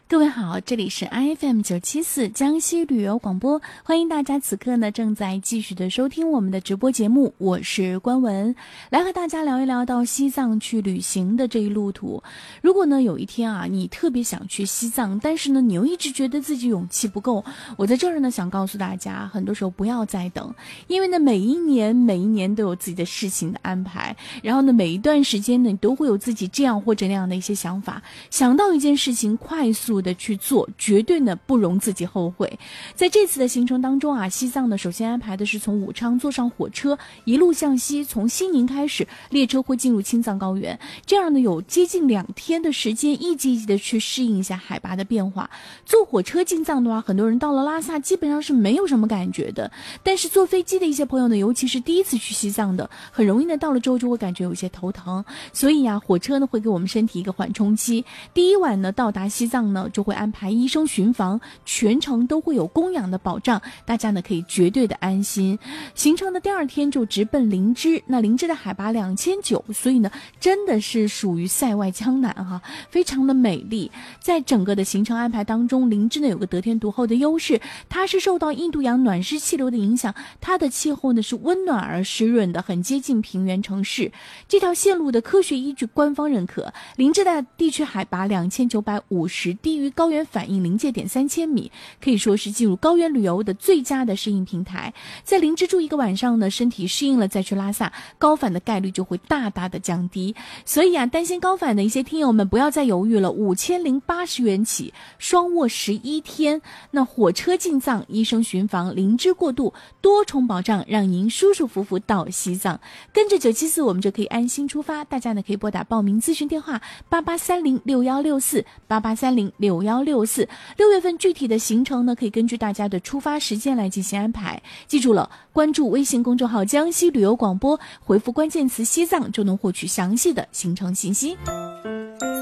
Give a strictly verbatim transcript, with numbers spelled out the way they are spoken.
各位好，这里是 I F M 九七四 江西旅游广播，欢迎大家此刻呢正在继续的收听我们的直播节目，我是关文，来和大家聊一聊到西藏去旅行的这一路途。如果呢有一天啊，你特别想去西藏，但是呢你又一直觉得自己勇气不够，我在这儿呢想告诉大家，很多时候不要再等，因为呢每一年每一年都有自己的事情的安排，然后呢每一段时间呢你都会有自己这样或者那样的一些想法，想到一件事情快速的去做，绝对呢不容自己后悔。在这次的行程当中啊，西藏呢首先安排的是从武昌坐上火车，一路向西，从西宁开始，列车会进入青藏高原，这样呢有接近两天的时间，一级一级的去适应一下海拔的变化。坐火车进藏的话，很多人到了拉萨基本上是没有什么感觉的，但是坐飞机的一些朋友呢，尤其是第一次去西藏的，很容易呢到了之后就会感觉有些头疼，所以啊火车呢会给我们身体一个缓冲期。第一晚呢到达西藏呢就会安排医生巡房，全程都会有供氧的保障，大家呢可以绝对的安心。行程的第二天就直奔林芝，那林芝的海拔两千九，所以呢真的是属于塞外江南哈，非常的美丽。在整个的行程安排当中，林芝呢有个得天独厚的优势，它是受到印度洋暖湿气流的影响，它的气候呢是温暖而湿润的，很接近平原城市。这条线路的科学依据官方认可，林芝的地区海拔两千九百五十，低于高原反应临界点三千米，可以说是进入高原旅游的最佳的适应平台。在林芝住一个晚上呢，身体适应了再去拉萨，高反的概率就会大大的降低。所以啊，担心高反的一些听友们不要再犹豫了，五千零八十元起，双卧十一天，那火车进藏，医生巡房，林芝过渡，多重保障，让您舒舒服服到西藏。跟着九七四，我们就可以安心出发。大家呢可以拨打报名咨询电话八八三零六幺六四八八三零六幺六四。六月份具体的行程呢，可以根据大家的出发时间来进行安排。记住了，关注微信公众号江西旅游广播，回复关键词西藏就能获取详细的行程信息。